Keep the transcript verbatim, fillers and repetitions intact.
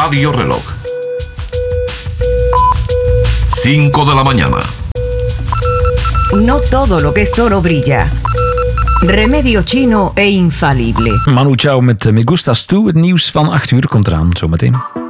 Radio Reloj. cinco de la mañana. No todo lo que es oro brilla. Remedio chino e infalible. Manu Chao met Me Gustas Tu. Het nieuws van acht uur komt eraan zometeen.